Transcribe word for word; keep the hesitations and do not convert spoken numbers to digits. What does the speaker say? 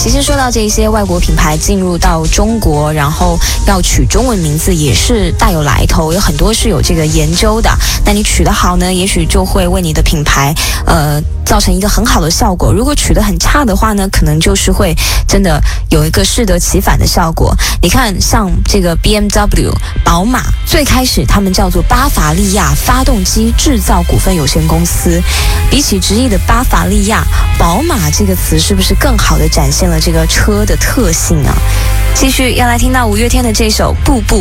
其实说到这些外国品牌进入到中国，然后要取中文名字也是大有来头，有很多是有这个研究的。那你取得好呢，也许就会为你的品牌呃造成一个很好的效果。如果取得很差的话呢，可能就是会真的有一个适得其反的效果。你看，像这个 B M W 宝马，最开始他们叫做巴伐利亚发动机制造股份有限公司，比起直译的巴伐利亚，宝马这个词是不是更好的展现了这个车的特性啊？继续要来听到五月天的这首《步步》。